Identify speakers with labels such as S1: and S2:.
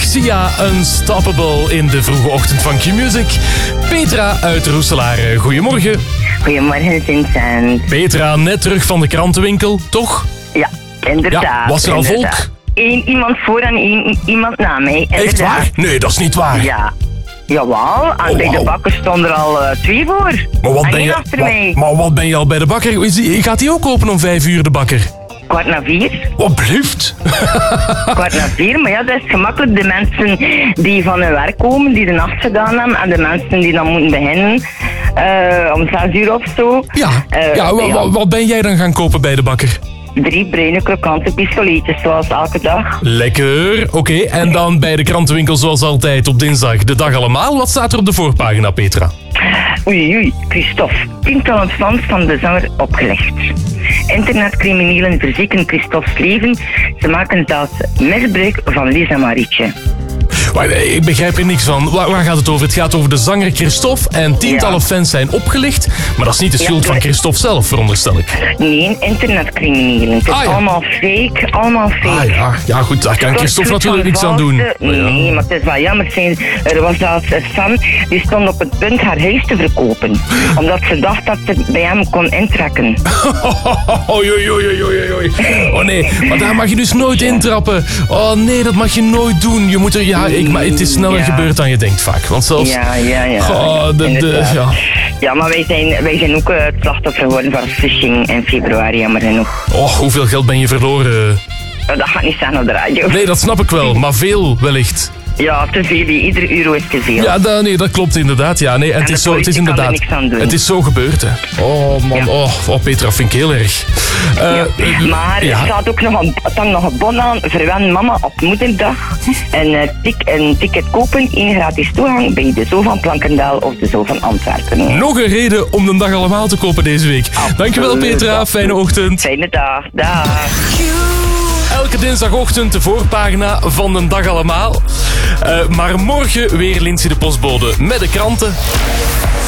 S1: Sia Unstoppable in de vroege ochtend van Q-Music. Petra uit Roeselare, goedemorgen.
S2: Goedemorgen, Vincent.
S1: Petra, net terug van de krantenwinkel, toch?
S2: Ja, inderdaad.
S1: Ja, was er al volk?
S2: Eén iemand voor en één iemand na mij. Inderdaad.
S1: Echt waar? Nee, dat is niet waar.
S2: Ja. Jawel, en bij de bakker stonden er al 2 voor.
S1: Maar wat, ben je,
S2: achter mij.
S1: maar wat ben je al bij de bakker? Gaat die ook open om 5 uur, de bakker?
S2: 4:15.
S1: Wat blieft?
S2: 4:15, maar ja, dat is gemakkelijk. De mensen die van hun werk komen, die de nacht gedaan hebben, en de mensen die dan moeten beginnen om 6 uur of zo.
S1: Ja, wat ben jij dan gaan kopen bij de bakker?
S2: 3 bruine krokante pistoletjes, zoals elke dag.
S1: Lekker, oké. En dan bij de krantenwinkel zoals altijd op dinsdag, de dag allemaal. Wat staat er op de voorpagina, Petra?
S2: Oei, Christophe. Tientallen fans van de zanger opgelicht. Internetcriminelen verzieken Christophe's leven. Ze maken zelfs misbruik van Lisa Marietje.
S1: Wacht, ik begrijp er niks van. Waar gaat het over? Het gaat over de zanger Christophe en tientallen fans zijn opgelicht. Maar dat is niet de schuld van Christophe zelf, veronderstel ik.
S2: Nee, internetcriminelen. Het is allemaal fake,
S1: Ja, goed, daar kan Christophe natuurlijk niks aan doen.
S2: Nee, maar het is wel jammer. Er was zelfs een fan die stond op het punt haar huis te verkopen. Omdat ze dacht dat ze bij hem kon intrekken.
S1: Oei. Oh nee, maar daar mag je dus nooit intrappen. Oh nee, dat mag je nooit doen. Je moet er... maar het is sneller gebeurd dan je denkt vaak. Want zelfs...
S2: Ja. Ja, maar wij zijn ook het slachtoffer geworden van phishing in februari, jammer genoeg.
S1: Oh, hoeveel geld ben je verloren?
S2: Dat gaat niet staan op de radio.
S1: Nee, dat snap ik wel, maar veel wellicht.
S2: Ja, te veel. Iedere euro is te veel.
S1: Ja, dat klopt inderdaad. Ja, nee, het is inderdaad. Het is zo gebeurd, hè. Oh man, Petra, vind ik heel erg.
S2: Maar er staat ook nog een bon aan. Verwen mama op moederdag. Een ticket kopen, 1 gratis toegang bij de Zoo van Plankendaal of de Zoo van Antwerpen.
S1: Nog een reden om de dag allemaal te kopen deze week. Dankjewel, Petra. Fijne ochtend.
S2: Fijne dag. Dag.
S1: Elke dinsdagochtend de voorpagina van de dag allemaal. Maar morgen weer Lindsay de postbode met de kranten.